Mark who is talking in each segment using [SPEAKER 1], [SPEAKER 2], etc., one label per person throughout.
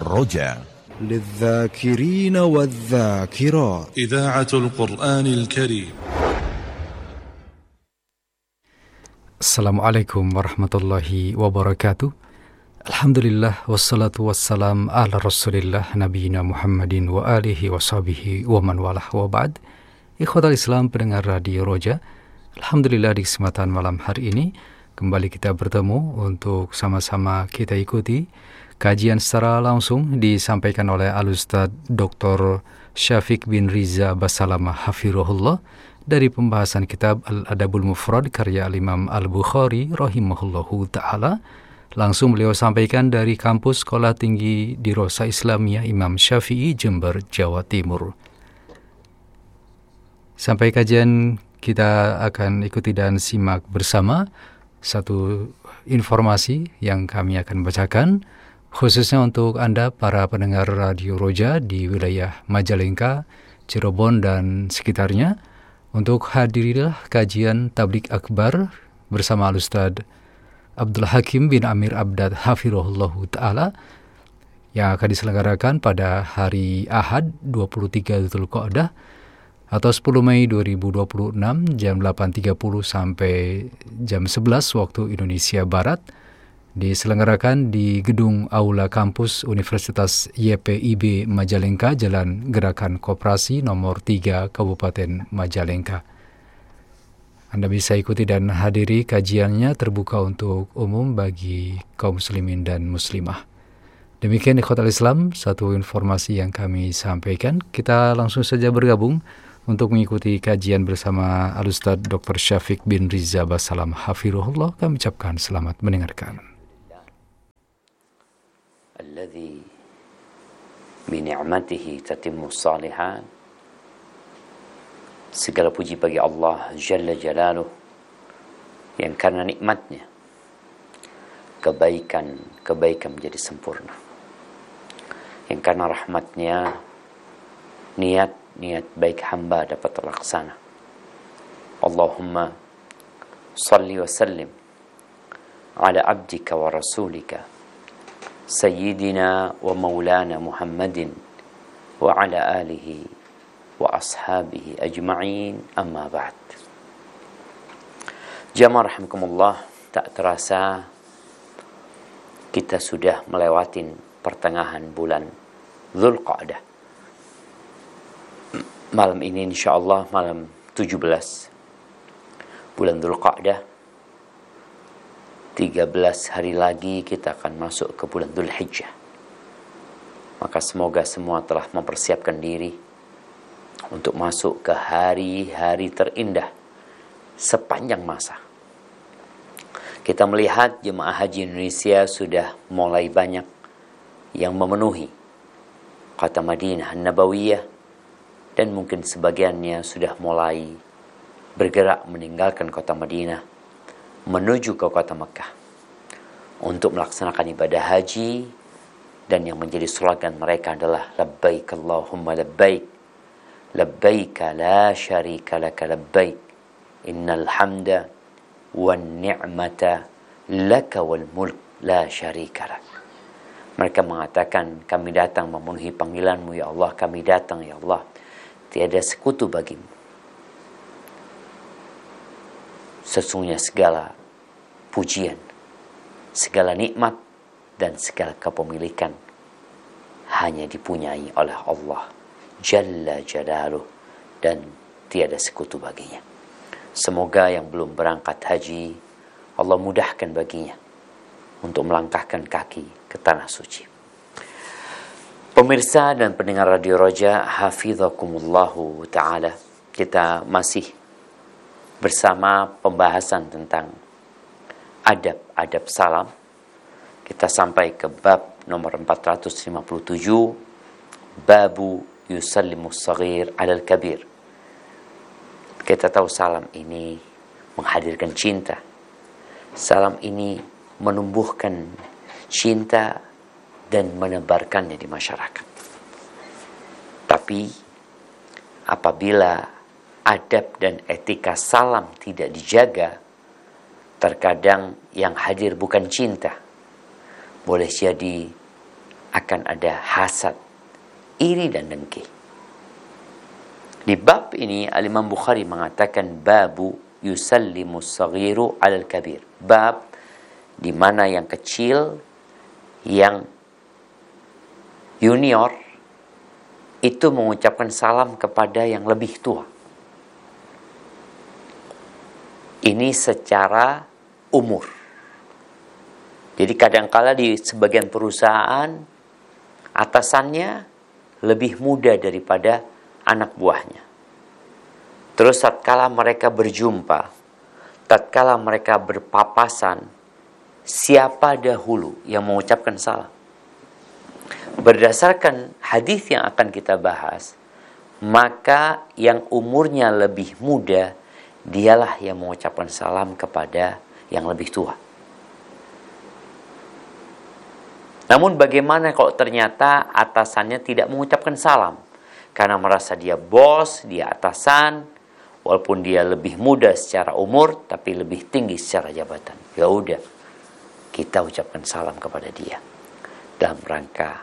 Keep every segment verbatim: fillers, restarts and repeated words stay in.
[SPEAKER 1] الرجاء
[SPEAKER 2] للذاكرين والذاكرات
[SPEAKER 3] إذاعة القرآن الكريم.
[SPEAKER 4] Assalamualaikum warahmatullahi wabarakatuh. Alhamdulillah wassalatu wassalam ala rasulillah nabiyina Muhammadin wa alihi wa sahbihi wa man walah wa ba'd. Ikhwatal Islam pendengar Radio Roja, alhamdulillah di kesempatan malam hari ini kembali kita bertemu untuk sama-sama kita ikuti kajian secara langsung disampaikan oleh Al-Ustaz Doktor Syafiq bin Riza Basalamah Hafirullah dari pembahasan kitab Al-Adabul Mufrad karya Al-Imam Al-Bukhari rahimahullahu ta'ala. Langsung beliau sampaikan dari kampus Sekolah Tinggi Dirosa Islamiyah Imam Syafi'i, Jember, Jawa Timur. Sampai kajian kita akan ikuti dan simak bersama satu informasi yang kami akan bacakan, khususnya untuk Anda para pendengar Radio Roja di wilayah Majalengka, Cirebon, dan sekitarnya. Untuk hadirilah kajian Tabligh Akbar bersama Al-Ustaz Abdul Hakim bin Amir Abdad Hafirullahu Ta'ala yang akan diselenggarakan pada hari Ahad dua puluh tiga Dzulqa'dah atau sepuluh Mei dua ribu dua puluh enam jam delapan tiga puluh sampai jam sebelas waktu Indonesia Barat, diselenggarakan di Gedung Aula Kampus Universitas Y P I B Majalengka, Jalan Gerakan Koperasi nomor tiga, Kabupaten Majalengka. Anda bisa ikuti dan hadiri kajiannya, terbuka untuk umum bagi kaum muslimin dan muslimah. Demikian ikhwatal Islam, satu informasi yang kami sampaikan. Kita langsung saja bergabung untuk mengikuti kajian bersama Al-Ustaz Doktor Syafiq bin Riza Basalamah Hafirullah. Kami ucapkan selamat mendengarkan.
[SPEAKER 5] Alladzi bi ni'matihi tatimmu shalihat. Segala puji bagi Allah Jalla Jalaluh yang karena nikmatnya kebaikan-kebaikan menjadi sempurna, yang karena rahmatnya niat-niat baik hamba dapat terlaksana. Allahumma salli wa sallim ala abdika wa rasulika Sayyidina wa maulana Muhammadin wa ala alihi wa ashabihi ajma'in, amma ba'd. Jamaah rahimakumullah, tak terasa kita sudah melewati pertengahan bulan Dzulqa'dah. Malam ini insyaallah malam tujuh belas bulan Dzulqa'dah. tiga belas hari lagi kita akan masuk ke bulan Dzulhijjah. Maka semoga semua telah mempersiapkan diri untuk masuk ke hari-hari terindah sepanjang masa. Kita melihat jemaah haji Indonesia sudah mulai banyak yang memenuhi kota Madinah An-Nabawiyah, dan mungkin sebagiannya sudah mulai bergerak meninggalkan kota Madinah menuju ke kota Mekah untuk melaksanakan ibadah haji, dan yang menjadi slogan mereka adalah labbaik Allahumma labbaik labbaik la syarika laka labbaik innal hamda wan ni'mata laka wal mulk la syarika lak. Mereka mengatakan, kami datang memenuhi panggilanmu ya Allah, kami datang ya Allah, tiada sekutu bagimu. Sesungguhnya segala pujian, segala nikmat, dan segala kepemilikan hanya dipunyai oleh Allah Jalla Jalaluh, dan tiada sekutu baginya. Semoga yang belum berangkat haji, Allah mudahkan baginya untuk melangkahkan kaki ke tanah suci. Pemirsa dan pendengar Radio Roja, hafizakumullahu ta'ala, kita masih bersama pembahasan tentang adab-adab salam. Kita sampai ke bab nomor empat ratus lima puluh tujuh, babu yusallimus saghir alal kabir. Kita tahu salam ini menghadirkan cinta. Salam ini menumbuhkan cinta dan menebarkannya di masyarakat. Tapi apabila adab dan etika salam tidak dijaga, terkadang yang hadir bukan cinta. Boleh jadi akan ada hasad, iri dan dengki. Di bab ini Al-Imam Bukhari mengatakan babu yusallimu saghiru alal kabir. Bab di mana yang kecil, yang junior itu mengucapkan salam kepada yang lebih tua. Ini secara umur. Jadi kadangkala di sebagian perusahaan atasannya lebih muda daripada anak buahnya. Terus tatkala mereka berjumpa, tatkala mereka berpapasan, siapa dahulu yang mengucapkan salam? Berdasarkan hadis yang akan kita bahas, maka yang umurnya lebih muda, dialah yang mengucapkan salam kepada yang lebih tua. Namun bagaimana kalau ternyata atasannya tidak mengucapkan salam? Karena merasa dia bos, dia atasan, walaupun dia lebih muda secara umur, tapi lebih tinggi secara jabatan. Ya udah, kita ucapkan salam kepada dia dalam rangka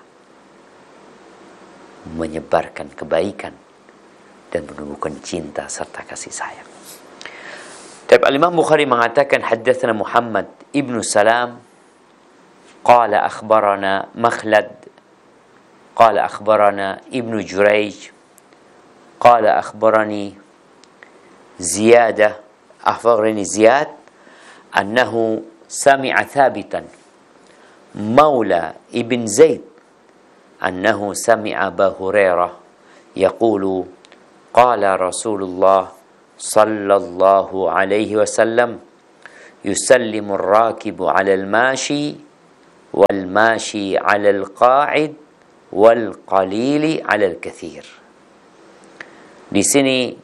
[SPEAKER 5] menyebarkan kebaikan dan menumbuhkan cinta serta kasih sayang. Tapi Al-Imam Bukhari mengatakan haddatsana Muhammad ibnu Salam qala akhbarana Makhlad قال أخبرنا ابن جريج قال أخبرني زيادة أخبرني زياد أنه سمع ثابتا مولى ابن زيد أنه سمع أبا هريرة يقول قال رسول الله صلى الله عليه وسلم يسلم الراكب على الماشي والماشي على القاعد wal qalili 'alal katsir. Di sini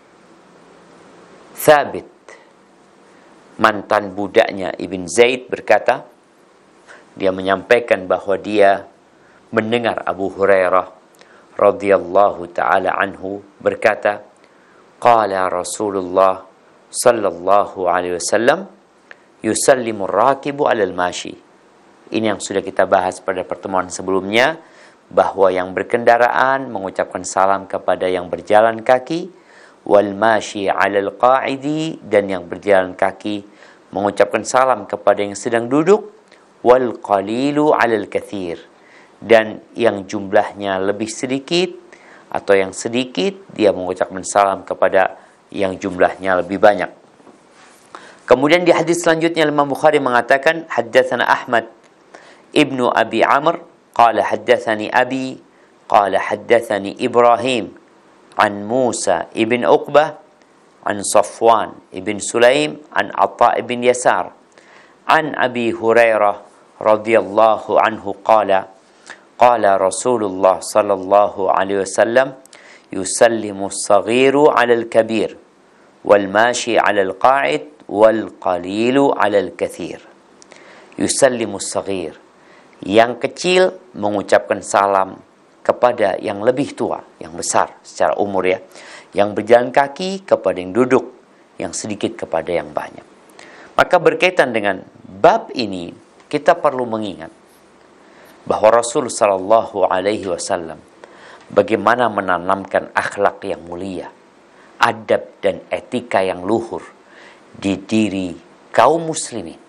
[SPEAKER 5] Thabit, mantan budaknya Ibn Zaid, berkata, dia menyampaikan bahwa dia mendengar Abu Hurairah radhiyallahu taala anhu berkata, qala Rasulullah sallallahu alaihi wasallam yusallimu ar-rakibu 'alal mashi. Ini yang sudah kita bahas pada pertemuan sebelumnya, bahwa yang berkendaraan mengucapkan salam kepada yang berjalan kaki, wal mashi 'alal qa'idi, dan yang berjalan kaki mengucapkan salam kepada yang sedang duduk, wal qalilu 'alal katsir, dan yang jumlahnya lebih sedikit atau yang sedikit dia mengucapkan salam kepada yang jumlahnya lebih banyak. Kemudian di hadis selanjutnya Imam Bukhari mengatakan haddatsana Ahmad ibnu Abi Amr قال حدثني أبي قال حدثني إبراهيم عن موسى ابن عقبة عن صفوان ابن سليم عن عطاء بن يسار عن أبي هريرة رضي الله عنه قال قال رسول الله صلى الله عليه وسلم يسلم الصغير على الكبير والماشي على القاعد والقليل على الكثير. يسلم الصغير, yang kecil mengucapkan salam kepada yang lebih tua, yang besar secara umur ya. Yang berjalan kaki kepada yang duduk, yang sedikit kepada yang banyak. Maka berkaitan dengan bab ini, kita perlu mengingat bahwa Rasul sallallahu alaihi wasallam bagaimana menanamkan akhlak yang mulia, adab dan etika yang luhur di diri kaum muslimin.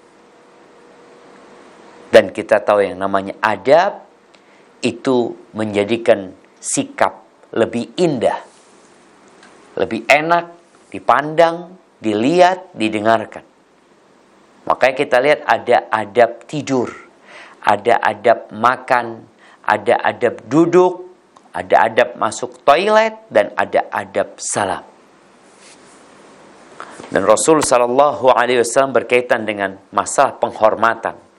[SPEAKER 5] Dan kita tahu yang namanya adab itu menjadikan sikap lebih indah, lebih enak dipandang, dilihat, didengarkan. Makanya kita lihat ada adab tidur, ada adab makan, ada adab duduk, ada adab masuk toilet, dan ada adab salam. Dan Rasul sallallahu alaihi wasallam berkaitan dengan masalah penghormatan,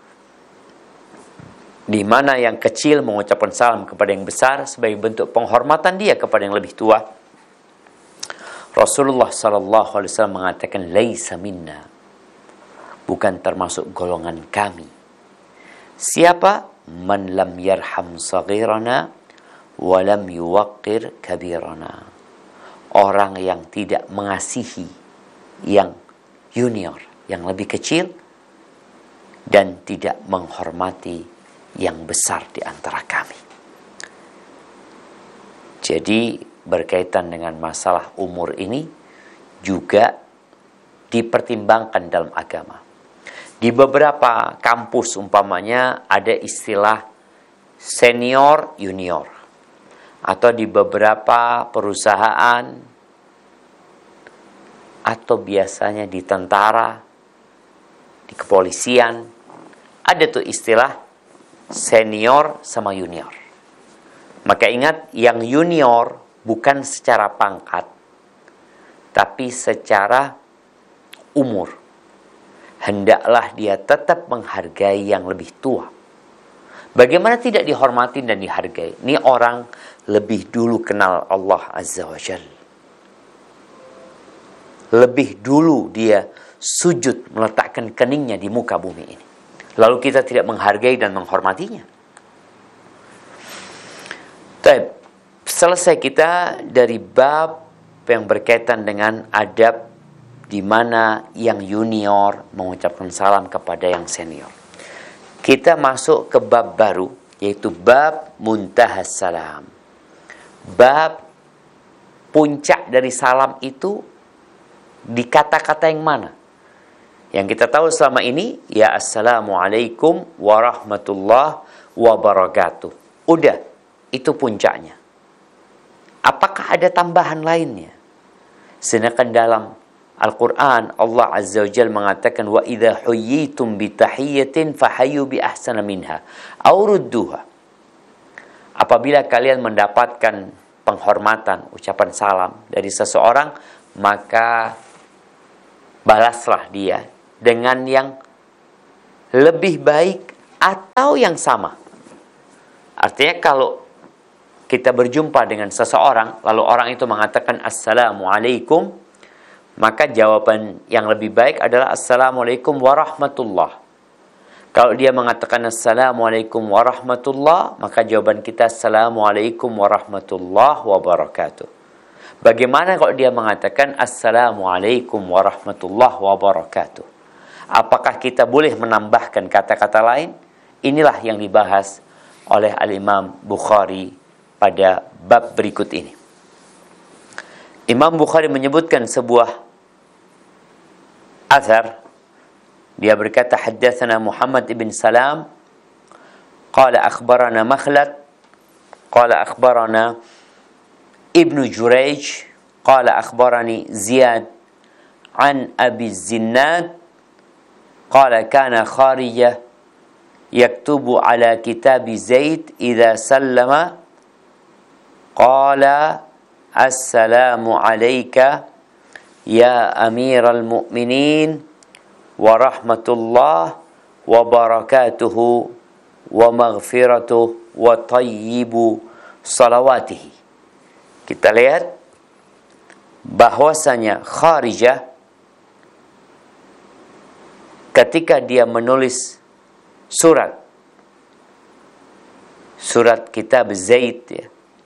[SPEAKER 5] di mana yang kecil mengucapkan salam kepada yang besar sebagai bentuk penghormatan dia kepada yang lebih tua. Rasulullah sallallahu alaihi wasallam mengatakan, laisa minna, bukan termasuk golongan kami. Siapa? Man lam yarham saghirana wa lam yuwaqqir kabirana. Orang yang tidak mengasihi yang junior, yang lebih kecil, dan tidak menghormati yang besar di antara kami. Jadi berkaitan dengan masalah umur ini juga dipertimbangkan dalam agama. Di beberapa kampus umpamanya ada istilah senior junior, atau di beberapa perusahaan atau biasanya di tentara, di kepolisian ada tuh istilah senior sama junior. Maka ingat, yang junior bukan secara pangkat, tapi secara umur. Hendaklah dia tetap menghargai yang lebih tua. Bagaimana tidak dihormati dan dihargai? Ini orang lebih dulu kenal Allah Azza wa Jalla. Lebih dulu dia sujud meletakkan keningnya di muka bumi ini. Lalu kita tidak menghargai dan menghormatinya. Baik, selesai kita dari bab yang berkaitan dengan adab di mana yang junior mengucapkan salam kepada yang senior. Kita masuk ke bab baru, yaitu bab muntahas salam. Bab puncak dari salam itu di kata-kata yang mana? Yang kita tahu selama ini, ya assalamualaikum warahmatullahi wabarakatuh. Udah, itu puncaknya. Apakah ada tambahan lainnya? Sedangkan dalam Al-Quran Allah Azza wa Jalla mengatakan, wa idza huyyitum bi tahiyyatin fahayyu bi ahsana minha aw rudduha. Apabila kalian mendapatkan penghormatan, ucapan salam dari seseorang, maka balaslah dia dengan yang lebih baik atau yang sama. Artinya kalau kita berjumpa dengan seseorang lalu orang itu mengatakan assalamualaikum, maka jawaban yang lebih baik adalah assalamualaikum warahmatullah. Kalau dia mengatakan assalamualaikum warahmatullah, maka jawaban kita assalamualaikum warahmatullahi wabarakatuh. Bagaimana kalau dia mengatakan assalamualaikum warahmatullahi wabarakatuh? Apakah kita boleh menambahkan kata-kata lain? Inilah yang dibahas oleh Al-Imam Bukhari pada bab berikut ini. Imam Bukhari menyebutkan sebuah athar. Dia berkata, haddatsana Muhammad ibn Salam qala akhbarana Makhlad qala akhbarana Ibnu Jurayj qala akhbarani Ziyad an Abi Zinnad qala kana Kharijah yaktubu ala kitabi Zaid idza sallama qala assalamu alayka ya amiral mu'minin wa rahmatullah wa barakatuhu wa maghfiratuh wa tayyibu salawatihi. Kita lihat bahwasanya Kharijah ketika dia menulis surat surat kitab Zaid, ya,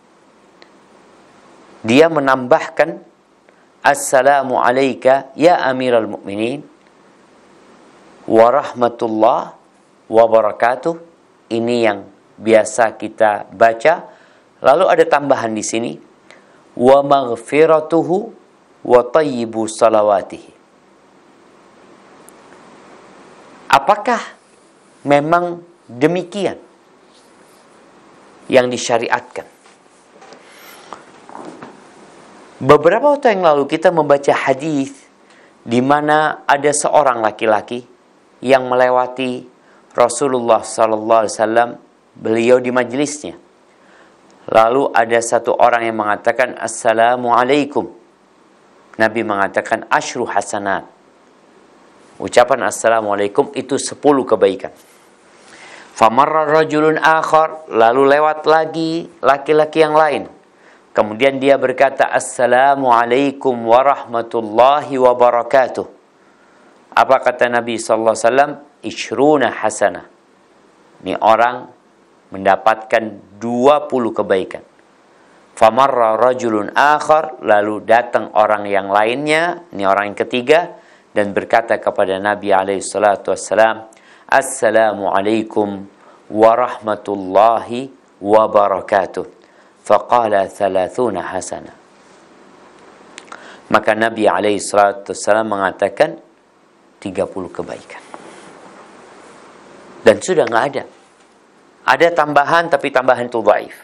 [SPEAKER 5] dia menambahkan assalamu alayka ya amiral mu'minin wa rahmatullah wa barakatuh. Ini yang biasa kita baca. Lalu ada tambahan di sini, wa maghfiratuhu wa tayyibu salawatihi. Apakah memang demikian yang disyariatkan? Beberapa waktu yang lalu kita membaca hadis di mana ada seorang laki-laki yang melewati Rasulullah sallallahu alaihi wasallam, beliau di majlisnya. Lalu ada satu orang yang mengatakan assalamualaikum. Nabi mengatakan asyru hasanat. Ucapan assalamualaikum itu sepuluh kebaikan. Famarra rajulun akhar, lalu lewat lagi laki-laki yang lain. Kemudian dia berkata assalamualaikum warahmatullahi wabarakatuh. Apa kata Nabi sallallahu alaihi wasallam? Ishruna hasanah. Ini orang mendapatkan dua puluh kebaikan. Famarra rajulun akhar, lalu datang orang yang lainnya, ini orang yang ketiga, dan berkata kepada Nabi alaihi salatu wassalam, assalamualaikum warahmatullahi wabarakatuh. Faqala thalathuna hasanah. Maka Nabi alaihi salatu wassalam mengatakan tiga puluh kebaikan. Dan sudah nggak ada. Ada tambahan, tapi tambahan itu dhaif.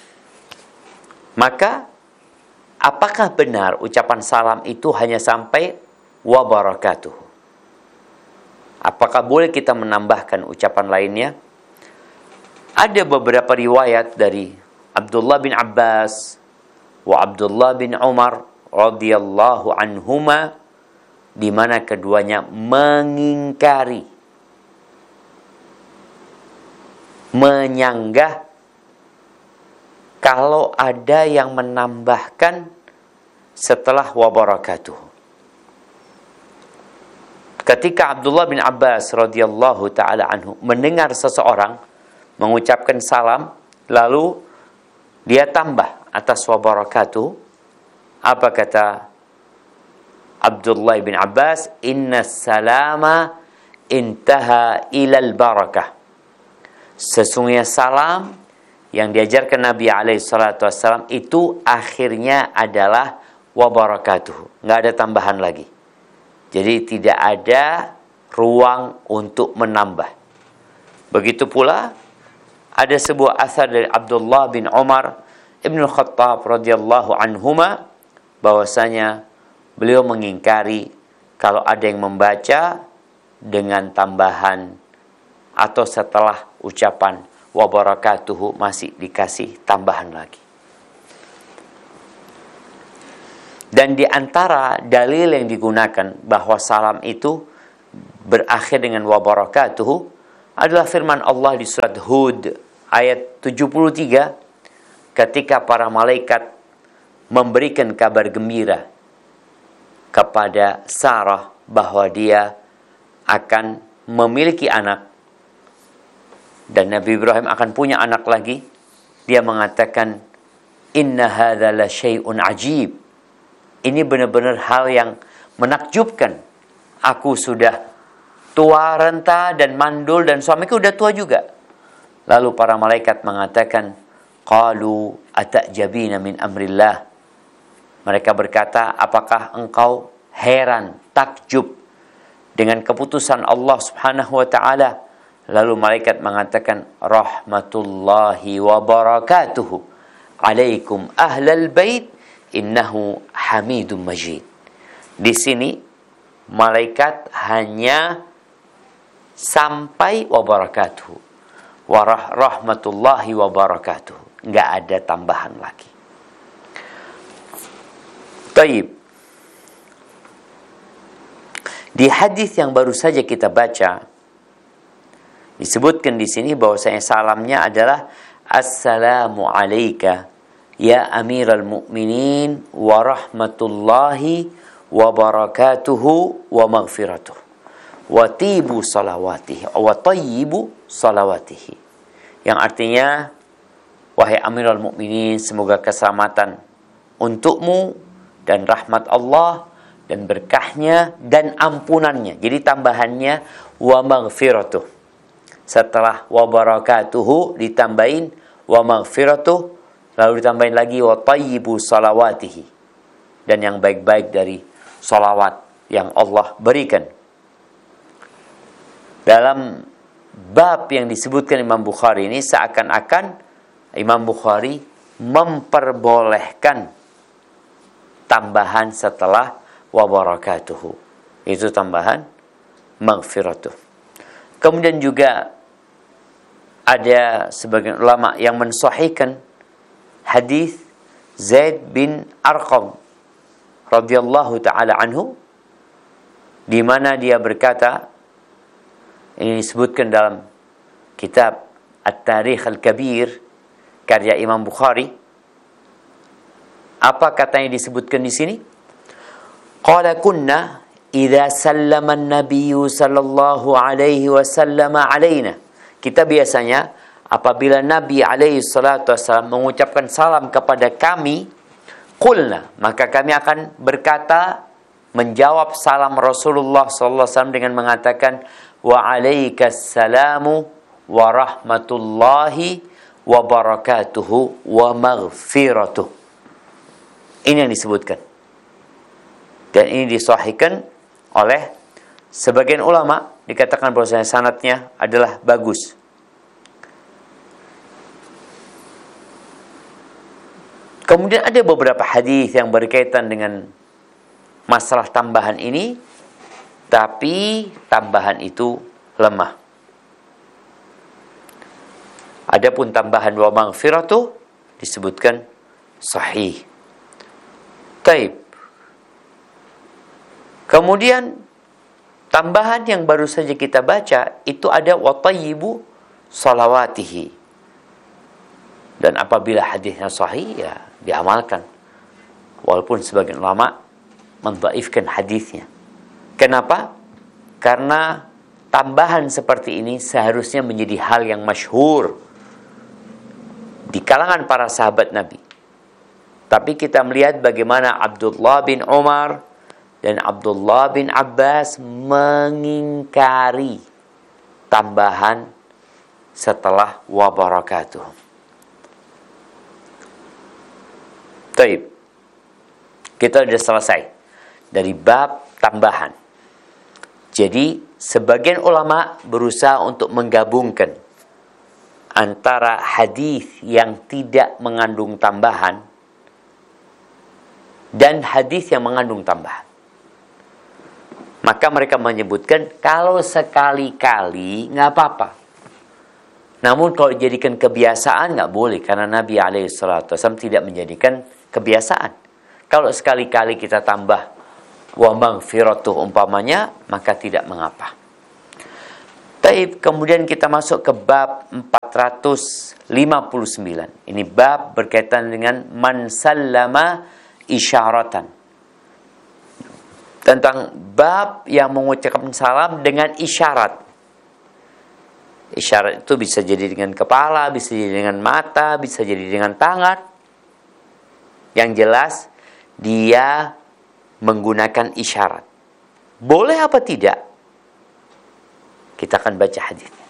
[SPEAKER 5] Maka apakah benar ucapan salam itu hanya sampai wa barakatuh? Apakah boleh kita menambahkan ucapan lainnya? Ada beberapa riwayat dari Abdullah bin Abbas wa Abdullah bin Umar radhiyallahu anhuma, di mana keduanya mengingkari, menyanggah kalau ada yang menambahkan setelah wa barakatuh. Ketika Abdullah bin Abbas radhiyallahu taala anhu mendengar seseorang mengucapkan salam lalu dia tambah atas wa barakatuh, apa kata Abdullah bin Abbas? Inna salama intaha ilal barakah. Sesungguhnya salam yang diajarkan Nabi alaihi salatu wassalam itu akhirnya adalah wa barakatuh. Nggak ada tambahan lagi. Jadi tidak ada ruang untuk menambah. Begitu pula ada sebuah asar dari Abdullah bin Umar Ibn Khattab radhiyallahu anhuma, bahwasanya beliau mengingkari kalau ada yang membaca dengan tambahan atau setelah ucapan wa barakatuhu masih dikasih tambahan lagi. Dan di antara dalil yang digunakan bahwa salam itu berakhir dengan wa barakatuhu adalah firman Allah di surat Hud ayat tujuh puluh tiga, ketika para malaikat memberikan kabar gembira kepada Sarah bahwa dia akan memiliki anak dan Nabi Ibrahim akan punya anak lagi. Dia mengatakan, inna hadza la syai'un ajib. Ini benar-benar hal yang menakjubkan. Aku sudah tua renta dan mandul dan suamiku sudah tua juga. Lalu para malaikat mengatakan, qalu atajabina min amrillah. Mereka berkata, apakah engkau heran, takjub dengan keputusan Allah Subhanahu wa taala? Lalu malaikat mengatakan, rahmatullahi wa barakatuhu alaikum ahlal bait innahu hamidum majid. Di sini malaikat hanya sampai wa barakatuhu, wa rahmatullahi wa barakatuhu, enggak ada tambahan lagi. Taib. Di hadis yang baru saja kita baca disebutkan di sini bahwasanya salamnya adalah assalamu alayka ya amiral mu'minin wa rahmatullahi wa barakatuhu wa maghfiratuh wa tibu salawatihi wa tayyibu salawatihi, yang artinya wahai amiral mu'minin, semoga keselamatan untukmu dan rahmat Allah dan berkahnya dan ampunannya. Jadi tambahannya wa maghfiratuh. Setelah wa barakatuhu ditambahin wa maghfiratuh, lalu ditambahin lagi wa tayyibu salawatihi, dan yang baik-baik dari salawat yang Allah berikan. Dalam bab yang disebutkan Imam Bukhari ini seakan-akan Imam Bukhari memperbolehkan tambahan setelah wa barakatuhu, itu tambahan maghfiratuh. Kemudian juga ada sebagian ulama yang mensahihkan hadis Zaid bin Arqam radhiyallahu taala anhu, di mana dia berkata, ini disebutkan dalam kitab At-Tarikh Al-Kabir karya Imam Bukhari. Apa katanya disebutkan di sini? Qala kunna idza sallama an-nabiy sallallahu alaihi wasallam alaina. Kita biasanya apabila Nabi alaihi salatu wasallam mengucapkan salam kepada kami, qulna, maka kami akan berkata menjawab salam Rasulullah sallallahu alaihi wasallam dengan mengatakan wa alaikas salamu wa rahmatullahi wa barakatuhu wa maghfiratuh. Ini yang disebutkan. Dan ini disahihkan oleh sebagian ulama, dikatakan bahwasanya sanadnya adalah bagus. Kemudian ada beberapa hadis yang berkaitan dengan masalah tambahan ini, tapi tambahan itu lemah. Adapun tambahan wa maghfiratuh disebutkan sahih. Taib. Kemudian tambahan yang baru saja kita baca itu ada wa tayyibu salawatihi. Dan apabila hadisnya sahih, ya diamalkan. Walaupun sebagian ulama mendhaifkan hadisnya. Kenapa? Karena tambahan seperti ini seharusnya menjadi hal yang masyhur di kalangan para sahabat Nabi. Tapi kita melihat bagaimana Abdullah bin Umar dan Abdullah bin Abbas mengingkari tambahan setelah wa barakatuh. Taib. Kita sudah selesai dari bab tambahan. Jadi sebagian ulama berusaha untuk menggabungkan antara hadis yang tidak mengandung tambahan dan hadis yang mengandung tambahan. Maka mereka menyebutkan kalau sekali-kali nggak apa-apa. Namun kalau dijadikan kebiasaan nggak boleh, karena Nabi alaihi salatu wasallam tidak menjadikan kebiasaan. Kalau sekali-kali kita tambah wa maghfiratuh umpamanya, maka tidak mengapa. Taib, kemudian kita masuk ke bab empat ratus lima puluh sembilan. Ini bab berkaitan dengan man sallama isyaratan. Tentang bab yang mengucapkan salam dengan isyarat. Isyarat itu bisa jadi dengan kepala, bisa jadi dengan mata, bisa jadi dengan tangan. Yang jelas dia menggunakan isyarat. Boleh apa tidak? Kita akan baca hadisnya.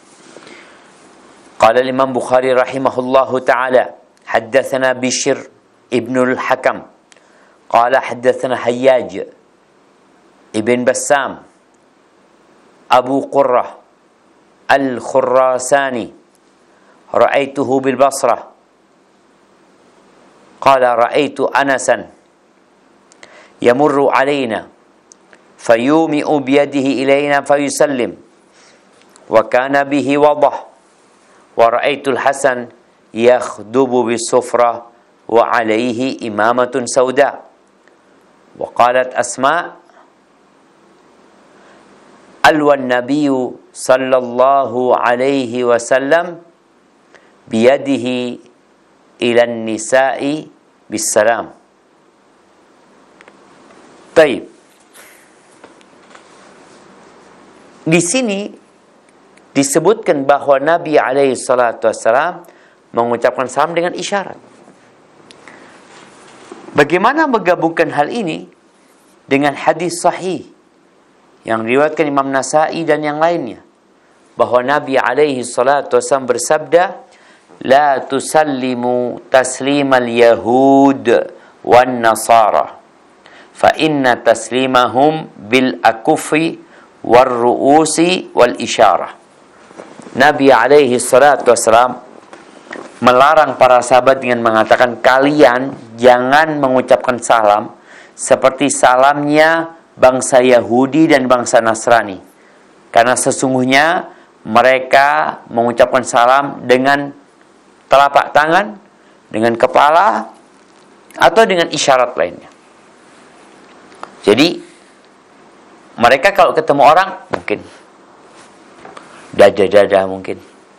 [SPEAKER 5] Qala Imam Bukhari rahimahullahu taala, haddatsana Bishr ibn al-Hakam qala haddatsana Hayyaj ibn Bassam Abu Qurrah al-Khurasani ra'aituhu bil Basrah qala ra'aitu Anasan yamurru alaina fayumi'u biyadihi ilaina fayusallim wa kana bihi wadah wa ra'aitu al-Hasan yakhdubu bis-sufra wa alayhi imamatun sauda wa qalat Asma alwa an-nabiyyu sallallahu alaihi wasallam biyadihi ila an-nisa'i bis-salam. Taib. Di sini disebutkan bahwa Nabi alaihi salatu wasallam mengucapkan salam dengan isyarat. Bagaimana menggabungkan hal ini dengan hadis sahih yang diriwayatkan Imam Nasa'i dan yang lainnya, bahwa Nabi alaihi salatu wasallam bersabda, la tusallimu taslimal yahud wan nasara fa inna taslimahum bil akufi war ru'usi wal isyarah. Nabi alaihi salatu wasallam melarang para sahabat dengan mengatakan, kalian jangan mengucapkan salam seperti salamnya bangsa Yahudi dan bangsa Nasrani. Karena sesungguhnya mereka mengucapkan salam dengan telapak tangan, dengan kepala, atau dengan isyarat lainnya. Jadi mereka kalau ketemu orang mungkin dada-dada mungkin.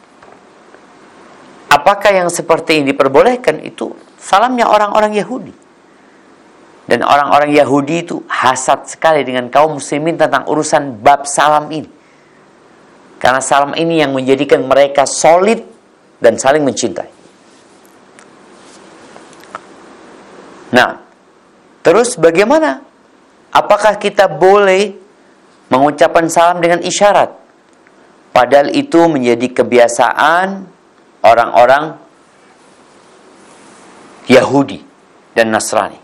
[SPEAKER 5] Apakah yang seperti ini diperbolehkan? Itu salamnya orang-orang Yahudi. Dan orang-orang Yahudi itu hasad sekali dengan kaum muslimin tentang urusan bab salam ini. Karena salam ini yang menjadikan mereka solid dan saling mencintai. Nah, terus bagaimana? Apakah kita boleh mengucapkan salam dengan isyarat? Padahal itu menjadi kebiasaan orang-orang Yahudi dan Nasrani.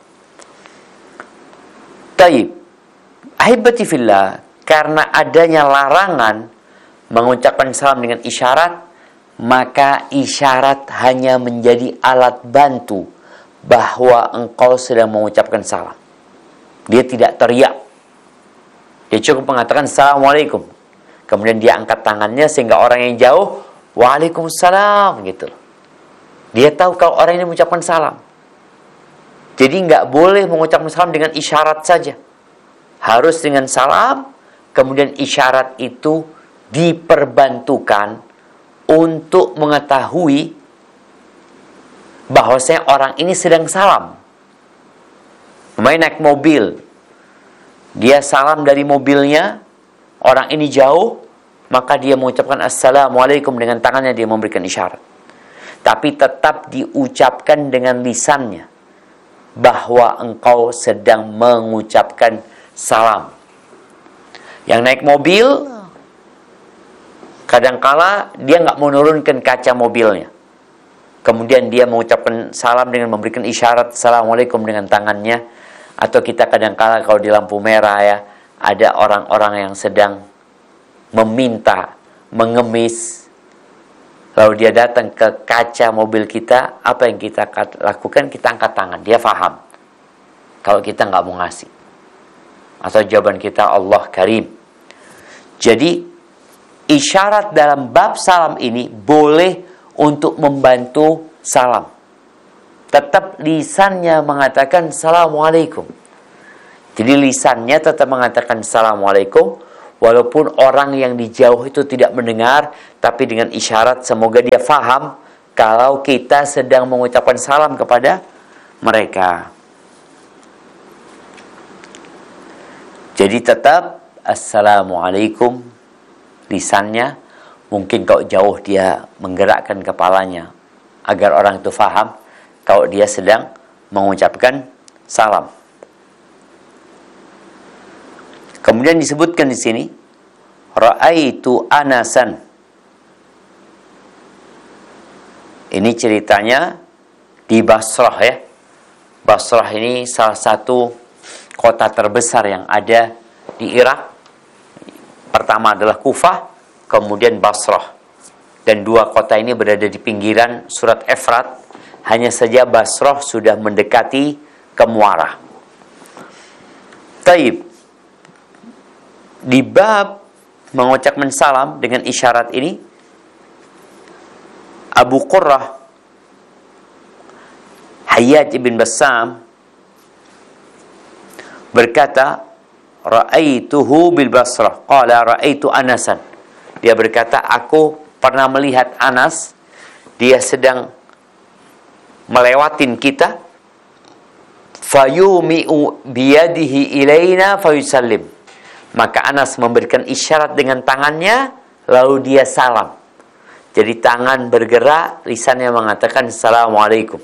[SPEAKER 5] Taib, ahibati fillah, karena adanya larangan mengucapkan salam dengan isyarat, maka isyarat hanya menjadi alat bantu bahwa engkau sedang mengucapkan salam. Dia tidak teriak. Dia cukup mengatakan Assalamualaikum. Kemudian dia angkat tangannya sehingga orang yang jauh, Waalaikumsalam, gitu. Dia tahu kalau orang ini mengucapkan salam. Jadi nggak boleh mengucapkan salam dengan isyarat saja. Harus dengan salam, kemudian isyarat itu diperbantukan untuk mengetahui bahwasanya orang ini sedang salam. Main naik mobil, dia salam dari mobilnya, orang ini jauh, maka dia mengucapkan Assalamualaikum dengan tangannya, dia memberikan isyarat. Tapi tetap diucapkan dengan lisannya bahwa engkau sedang mengucapkan salam. Yang naik mobil, kadangkala dia nggak menurunkan kaca mobilnya. Kemudian dia mengucapkan salam dengan memberikan isyarat Assalamualaikum dengan tangannya. Atau kita kadangkala kalau di lampu merah ya, ada orang-orang yang sedang meminta, mengemis. Lalu dia datang ke kaca mobil kita, apa yang kita lakukan? Kita angkat tangan, dia faham kalau kita nggak mau ngasih. Atau jawaban kita Allah Karim. Jadi isyarat dalam bab salam ini boleh untuk membantu salam. Tetap lisannya mengatakan Assalamualaikum. Jadi lisannya tetap mengatakan Assalamualaikum, walaupun orang yang di jauh itu tidak mendengar, tapi dengan isyarat semoga dia faham kalau kita sedang mengucapkan salam kepada mereka. Jadi tetap Assalamualaikum lisannya. Mungkin kalau jauh dia menggerakkan kepalanya agar orang itu faham kalau dia sedang mengucapkan salam. Kemudian disebutkan di sini Ra'aitu Anasan. Ini ceritanya di Basrah ya. Basrah ini salah satu kota terbesar yang ada di Irak. Pertama adalah Kufah, kemudian Basrah. Dan dua kota ini berada di pinggiran Surat Efrat. Hanya saja Basrah sudah mendekati ke Muara. Taib. Di bab mengucapkan salam dengan isyarat ini, Abu Qurrah Hayyaj ibn Bassam berkata, Ra'aituhu bil Basrah. Qala ra'aitu Anasan. Dia berkata, aku pernah melihat Anas, dia sedang melewatin kita, fayumi'u biyadihi ilaina fayusallim. Maka Anas memberikan isyarat dengan tangannya, lalu dia salam. Jadi tangan bergerak, lisannya mengatakan Assalamualaikum.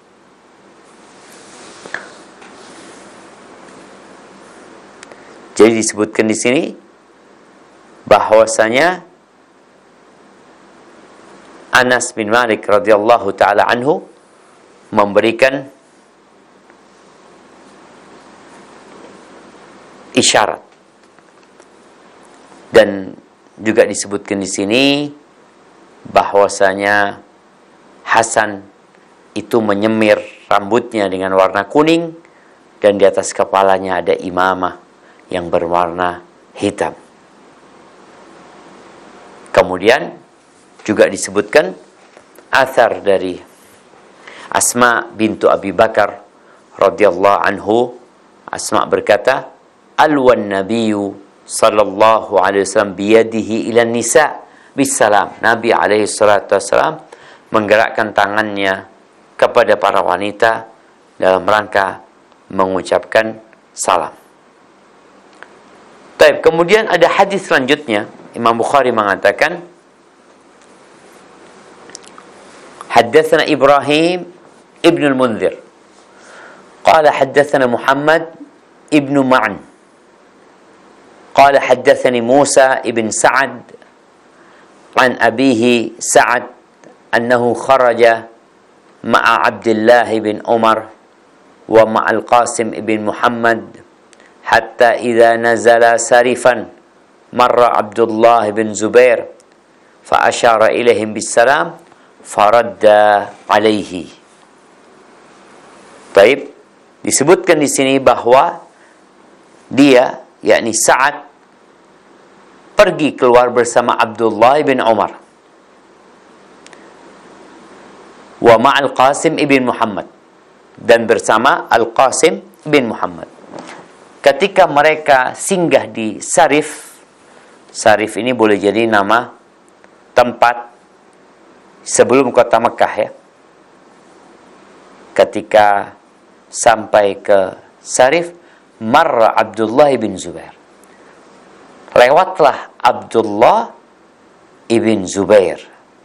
[SPEAKER 5] Jadi disebutkan di sini bahwasanya Anas bin Malik radhiyallahu taala anhu memberikan isyarat. Dan juga disebutkan di sini bahwasanya Hasan itu menyemir rambutnya dengan warna kuning dan di atas kepalanya ada imamah yang berwarna hitam. Kemudian juga disebutkan athar dari Asma bintu Abi Bakar radhiyallahu anhu. Asma berkata, alwan nabiyyu sallallahu alaihi wasallam biyadihi ila nisa bisalam. Nabi alaihi salatu wasallam menggerakkan tangannya kepada para wanita dalam rangka mengucapkan salam. Baik, kemudian ada hadis selanjutnya. Imam Bukhari mengatakan, haddatsana Ibrahim ibn al-Munzir qala haddatsana Muhammad ibn Ma'an قال حدثني موسى ابن سعد an abihi Sa'ad annahu kharaja ma'a Abdullah bin Umar wa ma'al Qasim ibn Muhammad hatta idza nazala sarifan marra Abdullah bin Zubair fa asyara ilaihim bis salam faradda alaihi. Baik, disebutkan di sini bahwa dia, yakni Sa'ad, pergi keluar bersama Abdullah bin Umar wa ma'al Qasim ibn Muhammad, dan bersama Al-Qasim bin Muhammad. Ketika mereka singgah di Sarif, Sarif ini boleh jadi nama tempat sebelum kota Mekah ya. Ketika sampai ke Sarif, marra Abdullah bin Zubair. Lewatlah Abdullah ibn Zubair.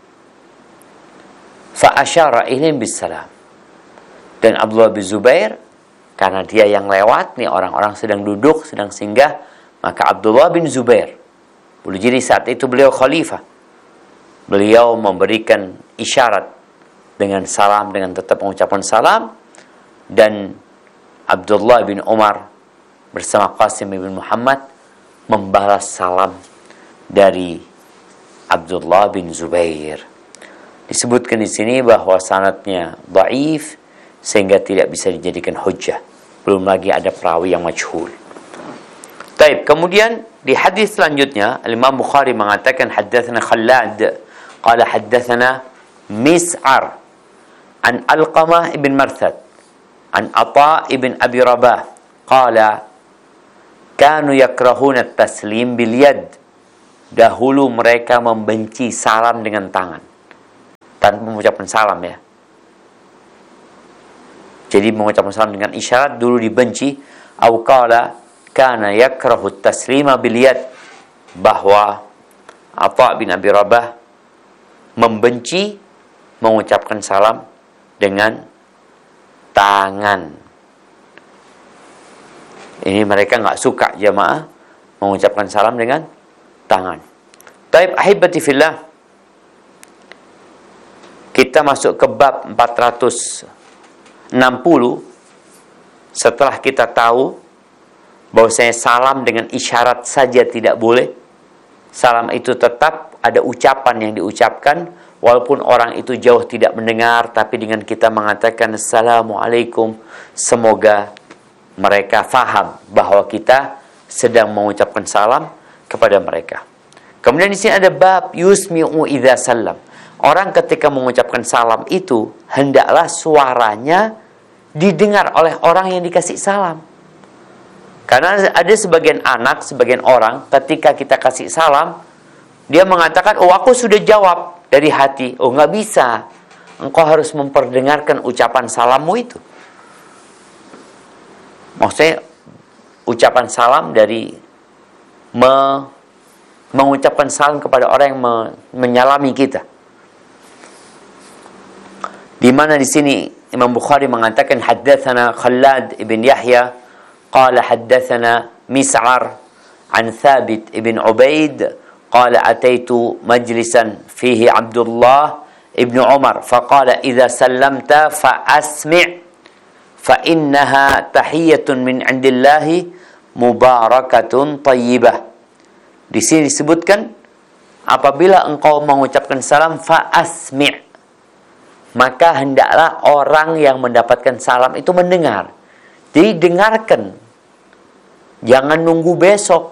[SPEAKER 5] Fa asyara ilaihim bisalam. Dan Abdullah bin Zubair, karena dia yang lewat nih, orang-orang sedang duduk, sedang singgah, maka Abdullah bin Zubair, boleh jadi saat itu beliau khalifah, beliau memberikan isyarat dengan salam, dengan tetap mengucapkan salam, dan Abdullah bin Umar bersama Qasim bin Muhammad membalas salam dari Abdullah bin Zubair. Disebutkan di sini bahwa sanadnya dhaif sehingga tidak bisa dijadikan hujjah. Belum lagi ada perawi yang majhul. Baik, kemudian di hadis selanjutnya Imam Bukhari mengatakan haddatsana Khallad qala haddatsana Mis'ar an Alqamah ibn Marthad an Atha ibn Abi Rabah qala kanu yakrahuna at-taslim bil yad. Dahulu mereka membenci salam dengan tangan, tanpa mengucapkan salam ya. Jadi mengucapkan salam dengan isyarat dulu dibenci. Au qala kana yakrahu at-taslima bil yad, bahwa Atha bin Abi Rabah membenci mengucapkan salam dengan tangan. Ini mereka nggak suka jamaah mengucapkan salam dengan tangan. Taib ahibati fillah, kita masuk ke bab empat ratus enam puluh setelah kita tahu bahwasanya salam dengan isyarat saja tidak boleh. Salam itu tetap ada ucapan yang diucapkan walaupun orang itu jauh tidak mendengar, tapi dengan kita mengatakan assalamualaikum, semoga mereka faham bahwa kita sedang mengucapkan salam kepada mereka. Kemudian di sini ada bab yusmi'u idza sallam. Orang ketika mengucapkan salam itu hendaklah suaranya didengar oleh orang yang dikasih salam. Karena ada sebagian anak, sebagian orang ketika kita kasih salam, dia mengatakan, oh aku sudah jawab dari hati. Oh nggak bisa, engkau harus memperdengarkan ucapan salammu itu. Maksudnya ucapan salam dari me, mengucapkan salam kepada orang yang me, menyalami kita. Di mana di sini Imam Bukhari mengatakan haddatsana Khallad ibn Yahya qala haddatsana Mis'ar an Thabit ibn Ubaid qala ataitu majlisan fihi Abdullah ibn Umar faqala idza sallamta fa asmi' fa innaha tahiyyatun min 'indillahi mubarakatun thayyibah. Di sini disebutkan apabila engkau mengucapkan salam fa asmi', maka hendaklah orang yang mendapatkan salam itu mendengar. Jadi dengarkan, jangan nunggu besok.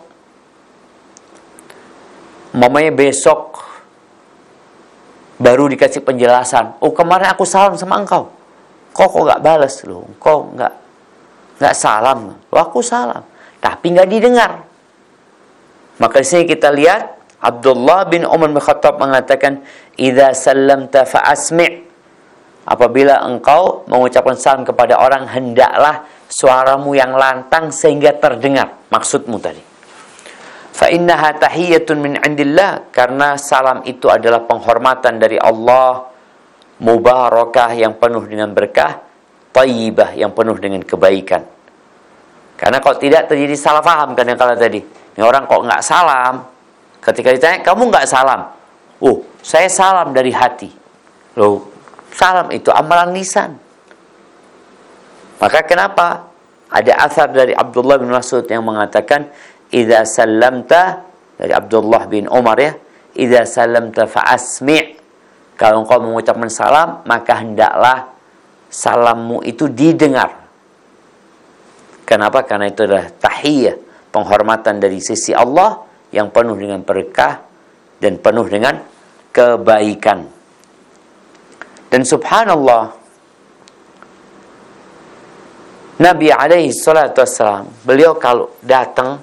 [SPEAKER 5] Mamanya besok baru dikasih penjelasan. Oh kemarin aku salam sama engkau, kok kok nggak balas loh, kok nggak nggak salam. Oh aku salam, tapi nggak didengar. Maka di sini kita lihat Abdullah bin Umar bin Khattab mengatakan, idza sallamta fa asmi'. Apabila engkau mengucapkan salam kepada orang, hendaklah suaramu yang lantang sehingga terdengar maksudmu tadi. Fa innaha tahiyyatun min 'indillah, karena salam itu adalah penghormatan dari Allah, mubarakah yang penuh dengan berkah, thayyibah yang penuh dengan kebaikan. Karena kalau tidak terjadi salah paham kan yang kala tadi. Ini orang kok nggak salam. Ketika ditanya, kamu nggak salam? Oh, saya salam dari hati. Loh, salam itu amalan lisan. Maka kenapa ada asar dari Abdullah bin Mas'ud yang mengatakan, idza sallamta, dari Abdullah bin Umar ya, idza sallamta fa asmi', kalau engkau mengucapkan salam maka hendaklah salammu itu didengar. Kenapa? Karena itu adalah tahiyah, penghormatan dari sisi Allah yang penuh dengan berkah dan penuh dengan kebaikan. Dan subhanallah, Nabi alaihi salatu wassalam, beliau kalau datang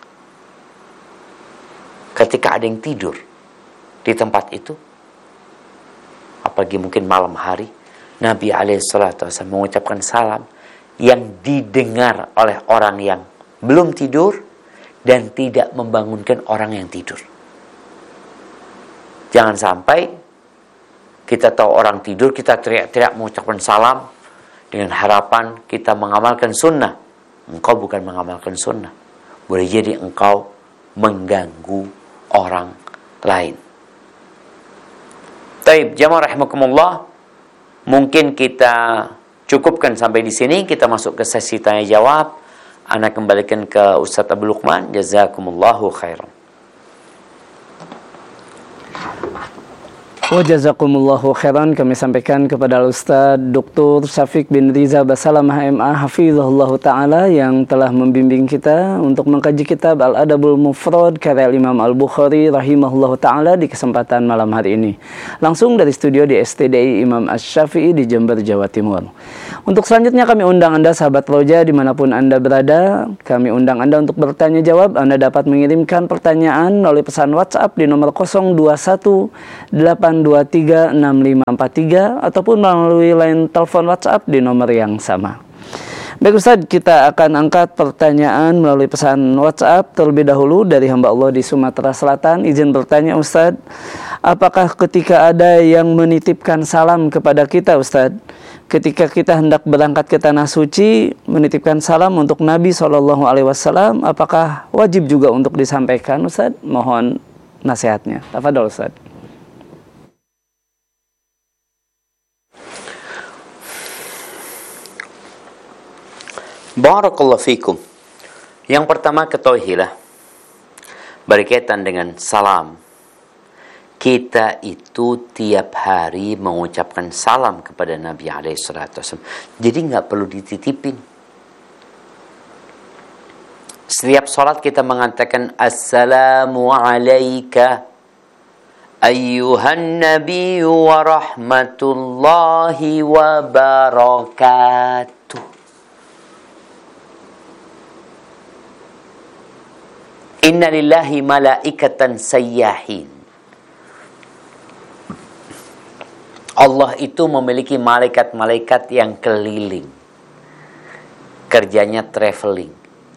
[SPEAKER 5] ketika ada yang tidur di tempat itu, apalagi mungkin malam hari, Nabi alaihi salatu wassalam mengucapkan salam yang didengar oleh orang yang belum tidur dan tidak membangunkan orang yang tidur. Jangan sampai kita tahu orang tidur, kita teriak-teriak mengucapkan salam dengan harapan kita mengamalkan sunnah. Engkau bukan mengamalkan sunnah. Boleh jadi engkau mengganggu orang lain. Taib, jamaah rahimakumullah, mungkin kita cukupkan sampai di sini. Kita masuk ke sesi tanya jawab. Ana kembalikan ke Ustaz Abu Luqman. Jazakumullahu khairan.
[SPEAKER 1] Wa jazakumullahu khairan, kami sampaikan kepada Ustaz Doktor Syafiq bin Riza Basalamah M A hafizahullah ta'ala yang telah membimbing kita untuk mengkaji kitab Al-Adabul Mufrad karya Imam Al-Bukhari rahimahullah ta'ala di kesempatan malam hari ini. Langsung dari studio di S T D I Imam Asy-Syafi'i di Jember, Jawa Timur. Untuk selanjutnya kami undang Anda sahabat Roja dimanapun Anda berada. Kami undang Anda untuk bertanya jawab. Anda dapat mengirimkan pertanyaan melalui pesan WhatsApp di nomor nol dua satu delapan dua tiga enam lima empat tiga ataupun melalui line telepon WhatsApp di nomor yang sama. Baik Ustaz, kita akan angkat pertanyaan melalui pesan WhatsApp terlebih dahulu dari hamba Allah di Sumatera Selatan. Izin bertanya Ustaz, apakah ketika ada yang menitipkan salam kepada kita Ustaz, ketika kita hendak berangkat ke tanah suci, menitipkan salam untuk Nabi shallallahu alaihi wasallam, apakah wajib juga untuk disampaikan Ustaz? Mohon nasihatnya. Tafadhol Ustaz.
[SPEAKER 5] Barakallahu fikum. Yang pertama, ketahuilah berkaitan dengan salam. Kita itu tiap hari mengucapkan salam kepada Nabi alaihi salatu wasallam. Jadi nggak perlu dititipin. Setiap salat kita mengatakan assalamu alayka ayyuhan nabiyyu wa rahmatullahi wa barakatuh. Inna lillahi malaikatan sayyahin. Allah itu memiliki malaikat-malaikat yang keliling. Kerjanya traveling.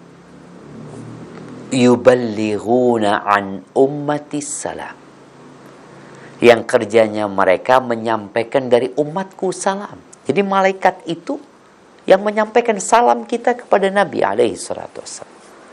[SPEAKER 5] Yuballighuna an ummatis salam. Yang kerjanya mereka menyampaikan dari umatku salam. Jadi malaikat itu yang menyampaikan salam kita kepada Nabi alaihi salatu wassalam.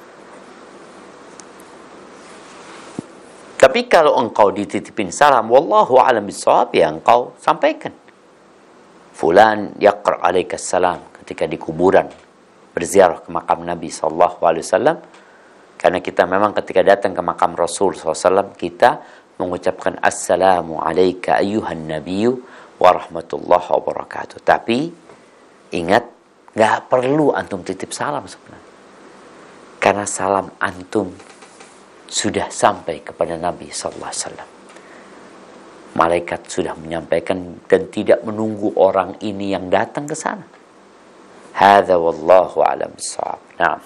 [SPEAKER 5] Tapi kalau engkau dititipin salam, wallahu a'lam bishawab, ya engkau sampaikan. Fulan yaqra alaikas salam ketika di kuburan berziarah ke makam Nabi sallallahu alaihi wasallam. Karena kita memang ketika datang ke makam Rasul sallallahu alaihi wasallam, kita mengucapkan assalamu alayka ayyuhan nabiyyu wa rahmatullahi wa barakatuh. Tapi ingat, gak perlu antum titip salam sebenarnya. Karena salam antum sudah sampai kepada Nabi sallallahu alaihi wasallam. Malaikat sudah menyampaikan dan tidak menunggu orang ini yang datang ke sana. Hadza wallahu a'lam bissawab. Naam.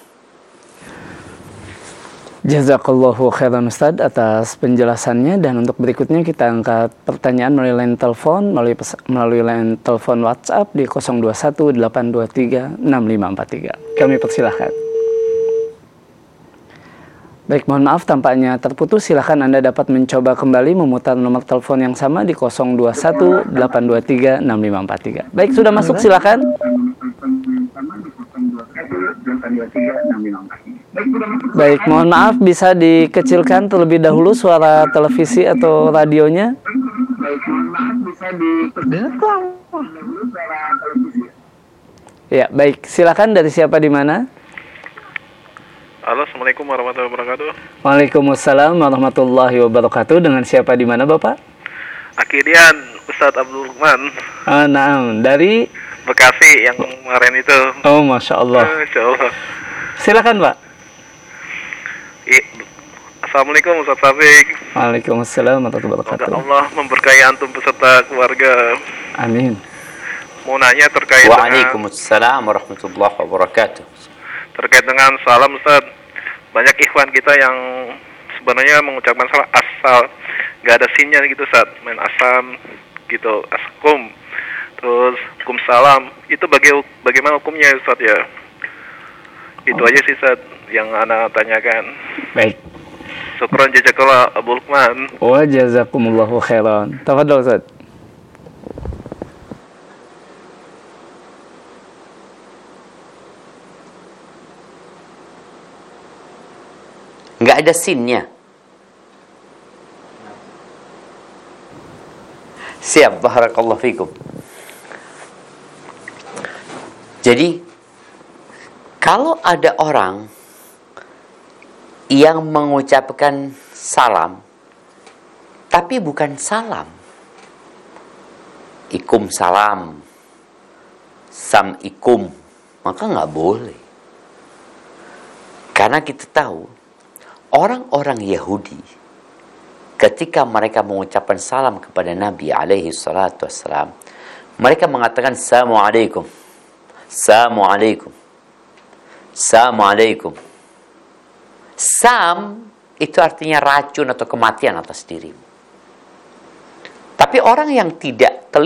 [SPEAKER 1] Jazakallahu khairan Ustaz atas penjelasannya, dan untuk berikutnya kita angkat pertanyaan melalui line telepon melalui melalui line telepon WhatsApp di nol dua satu delapan dua tiga enam lima empat tiga. Kami persilahkan. Baik, mohon maaf tampaknya terputus. Silahkan Anda dapat mencoba kembali memutar nomor telepon yang sama di nol dua satu delapan dua tiga enam lima empat tiga. Baik, sudah masuk, silahkan. Baik, mohon maaf bisa dikecilkan terlebih dahulu suara televisi atau radionya. Ya, baik. Silakan, dari siapa di mana?
[SPEAKER 6] Halo, Assalamualaikum warahmatullahi wabarakatuh.
[SPEAKER 1] Waalaikumsalam warahmatullahi wabarakatuh. Dengan siapa di mana, Bapak?
[SPEAKER 6] Akidian, Ustadz Abdul Lukman.
[SPEAKER 1] Ah, naam, dari
[SPEAKER 6] Bekasi yang kemarin itu.
[SPEAKER 1] Oh, Masya Allah.
[SPEAKER 6] Masya Allah.
[SPEAKER 1] Silakan, Pak.
[SPEAKER 6] I- Assalamualaikum Ustadz Safik.
[SPEAKER 1] Waalaikumsalam warahmatullahi
[SPEAKER 6] Semoga
[SPEAKER 1] wabarakatuh.
[SPEAKER 6] Allah memberkahi antum beserta keluarga.
[SPEAKER 1] Amin.
[SPEAKER 6] Mau nanya terkait dengan
[SPEAKER 5] Waalaikumsalam warahmatullahi wabarakatuh.
[SPEAKER 6] terkait dengan salam, Ustadz. Banyak ikhwan kita yang sebenarnya mengucapkan salam asal, nggak ada sinnya gitu, Ustadz. Main asam gitu, askum. Terus hukum salam. Itu baga bagaimana hukumnya, Ustadz ya? Itu aja sih, Ustadz, yang ana tanyakan.
[SPEAKER 1] Baik.
[SPEAKER 6] Syukran jazakallah Abu Lukman.
[SPEAKER 1] Wa jazakumullahu khairan. Tafadhol, Ustaz.
[SPEAKER 5] Nggak ada sinnya. Siap, barakallahu fikum. Jadi, kalau ada orang yang mengucapkan salam, tapi bukan salam, ikum salam, sam ikum, maka nggak boleh. Karena kita tahu, orang-orang Yahudi, ketika mereka mengucapkan salam kepada Nabi alaihi salatu wassalam, mereka mengatakan Assalamualaikum, Assalamualaikum, Assalamualaikum. Sam itu artinya racun atau kematian atas dirimu. Tapi orang yang tidak